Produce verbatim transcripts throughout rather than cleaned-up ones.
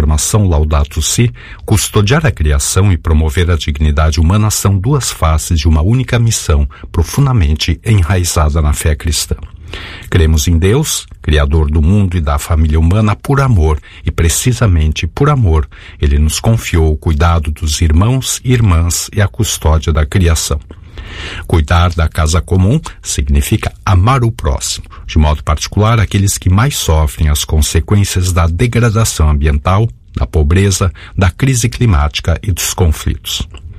Formação Laudato Si, custodiar a criação e promover a dignidade humana são duas faces de uma única missão profundamente enraizada na fé cristã. Cremos em Deus, Criador do mundo e da família humana, por amor, e precisamente por amor, Ele nos confiou o cuidado dos irmãos e irmãs e a custódia da criação. Cuidar da casa comum significa amar o próximo, de modo particular aqueles que mais sofrem as consequências da degradação ambiental, da pobreza, da crise climática e dos conflitos.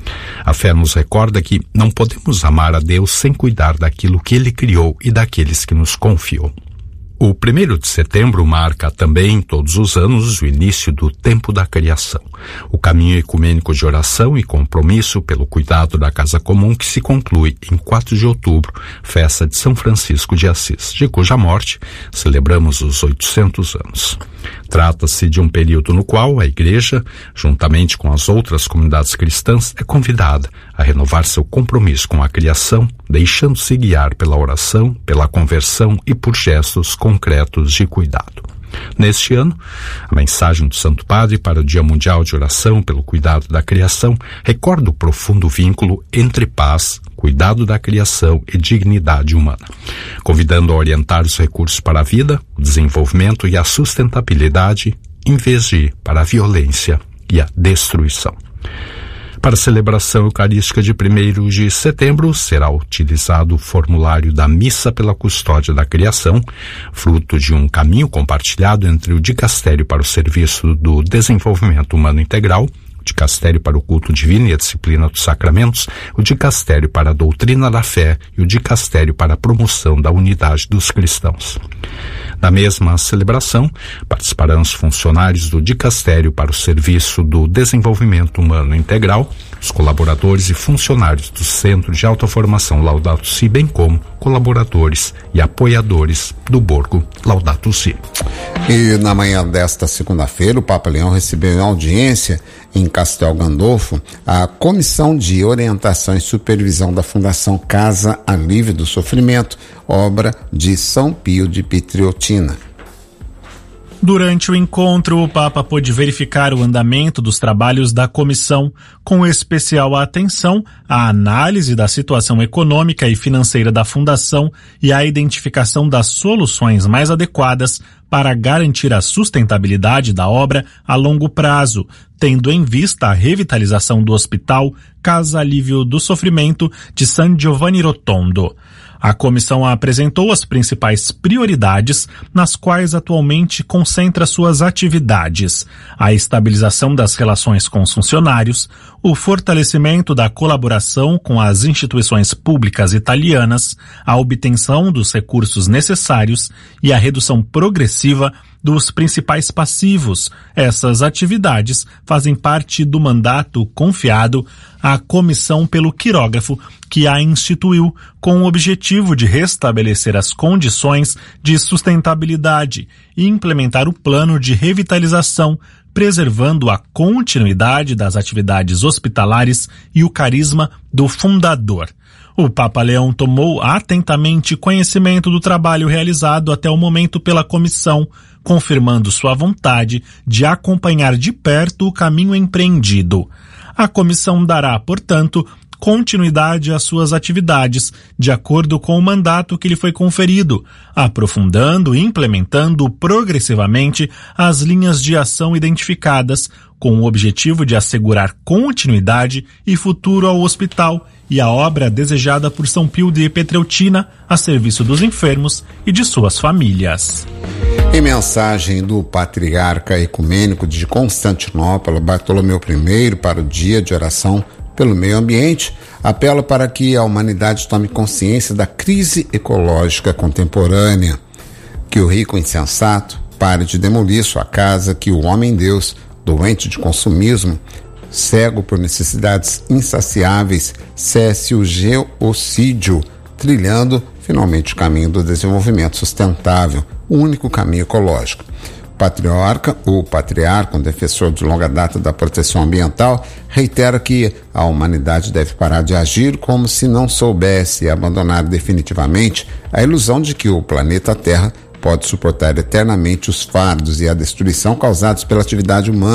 A fé nos recorda que não podemos amar a Deus sem cuidar daquilo que Ele criou e daqueles que nos confiou. O primeiro de setembro marca também, todos os anos, o início do tempo da criação, o caminho ecumênico de oração e compromisso pelo cuidado da casa comum que se conclui em quatro de outubro, festa de São Francisco de Assis, de cuja morte celebramos os oitocentos anos. Trata-se de um período no qual a Igreja, juntamente com as outras comunidades cristãs, é convidada a renovar seu compromisso com a criação, deixando-se guiar pela oração, pela conversão e por gestos concretos de cuidado. Neste ano, a mensagem do Santo Padre para o Dia Mundial de Oração pelo Cuidado da Criação recorda o profundo vínculo entre paz, cuidado da criação e dignidade humana, convidando a orientar os recursos para a vida, o desenvolvimento e a sustentabilidade, em vez de ir para a violência e a destruição. Para a celebração eucarística de primeiro de setembro, será utilizado o formulário da Missa pela Custódia da Criação, fruto de um caminho compartilhado entre o Dicastério para o Serviço do Desenvolvimento Humano Integral, o Dicastério para o Culto Divino e a Disciplina dos Sacramentos, o Dicastério para a Doutrina da Fé e o Dicastério para a Promoção da Unidade dos Cristãos. Na mesma celebração, participarão os funcionários do Dicastério para o Serviço do Desenvolvimento Humano Integral, os colaboradores e funcionários do Centro de Alta Formação Laudato Si, bem como colaboradores e apoiadores do Borgo Laudato Si. E na manhã desta segunda-feira, o Papa Leão recebeu em audiência em Castel Gandolfo a Comissão de Orientação e Supervisão da Fundação Casa Alívio do Sofrimento, obra de São Pio de Pietrelcina. Durante o encontro, o Papa pôde verificar o andamento dos trabalhos da comissão, com especial atenção à análise da situação econômica e financeira da Fundação e à identificação das soluções mais adequadas para garantir a sustentabilidade da obra a longo prazo, tendo em vista a revitalização do Hospital Casa Alívio do Sofrimento de San Giovanni Rotondo. A comissão apresentou as principais prioridades nas quais atualmente concentra suas atividades: a estabilização das relações com os funcionários, o fortalecimento da colaboração com as instituições públicas italianas, a obtenção dos recursos necessários e a redução progressiva dos principais passivos. Essas atividades fazem parte do mandato confiado à comissão pelo quirógrafo, que a instituiu com o objetivo de restabelecer as condições de sustentabilidade e implementar o plano de revitalização, preservando a continuidade das atividades hospitalares e o carisma do fundador. O Papa Leão tomou atentamente conhecimento do trabalho realizado até o momento pela comissão, confirmando sua vontade de acompanhar de perto o caminho empreendido. A comissão dará, portanto, continuidade às suas atividades, de acordo com o mandato que lhe foi conferido, aprofundando e implementando progressivamente as linhas de ação identificadas, com o objetivo de assegurar continuidade e futuro ao hospital e à obra desejada por São Pio de Pietrelcina a serviço dos enfermos e de suas famílias. Em mensagem do Patriarca Ecumênico de Constantinopla, Bartolomeu I, para o Dia de Oração pelo Meio Ambiente, apela para que a humanidade tome consciência da crise ecológica contemporânea, que o rico insensato pare de demolir sua casa, que o homem-deus, doente de consumismo, cego por necessidades insaciáveis, cesse o geocídio, trilhando finalmente o caminho do desenvolvimento sustentável, o único caminho ecológico. O patriarca, o patriarca, um defensor de longa data da proteção ambiental, reitera que a humanidade deve parar de agir como se não soubesse e abandonar definitivamente a ilusão de que o planeta Terra pode suportar eternamente os fardos e a destruição causados pela atividade humana.